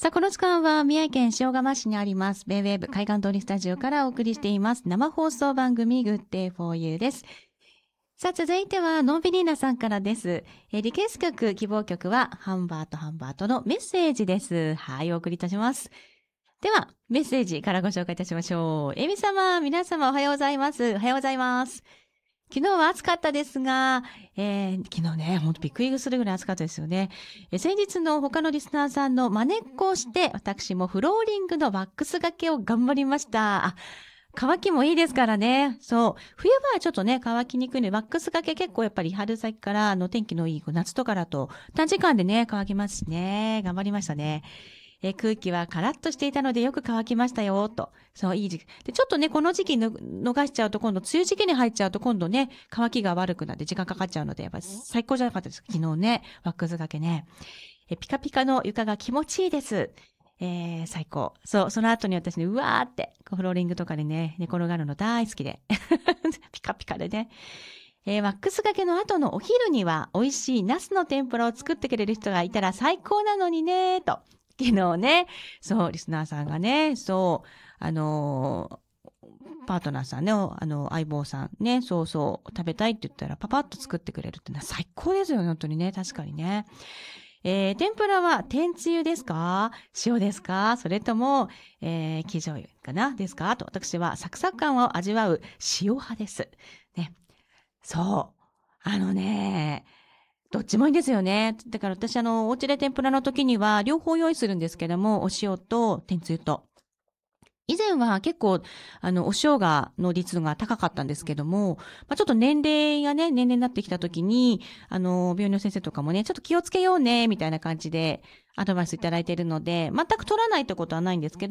さあ、この時間は宮城県塩釜市にあります、ベイウェーブ海岸通りスタジオからお送りしています。生放送番組 Good Day for You です。さあ、続いては、ノンビリーナさんからです。リクエスト曲、希望曲は、ハンバートのメッセージです。はい、お送りいたします。では、メッセージからご紹介いたしましょう。エミ様、皆様おはようございます。おはようございます。昨日は暑かったですが、昨日ね、ほんとびっくりするぐらい暑かったですよね。先日の他のリスナーさんの真似っこをして、私もフローリングのワックス掛けを頑張りました。乾きもいいですからね。そう。冬場はちょっとね、乾きにくいので、ワックス掛け結構やっぱり春先から天気のいい夏とかだと短時間でね、乾きますしね。頑張りましたね。空気はカラッとしていたのでよく乾きましたよ、と。そう、いい時期。で、ちょっとね、この時期逃しちゃうと今度、梅雨時期に入っちゃうと今度ね、乾きが悪くなって時間かかっちゃうので、やっぱ最高じゃなかったです。昨日ね、ワックス掛けね。ピカピカの床が気持ちいいです。最高。そう、その後に私ね、うわーって、フローリングとかでね、寝転がるの大好きで。ピカピカでね。ワックス掛けの後のお昼には美味しいナスの天ぷらを作ってくれる人がいたら最高なのにね、と。昨日ね、そう、リスナーさんがね、そう、パートナーさんね、相棒さんね、そうそう、食べたいって言ったらパパッと作ってくれるってのは最高ですよね、本当にね、確かにね。天ぷらは天つゆですか？塩ですか？それとも、生醤油かなですか？と、私はサクサク感を味わう塩派です。ね。そう。どっちもいいんですよね。だから私お家で天ぷらの時には両方用意するんですけども、お塩と天つゆと。以前は結構、お塩が、の率が高かったんですけども、ちょっと年齢がね、年齢になってきた時に、病院の先生とかもね、ちょっと気をつけようね、みたいな感じでアドバイスいただいているので、全く取らないってことはないんですけど、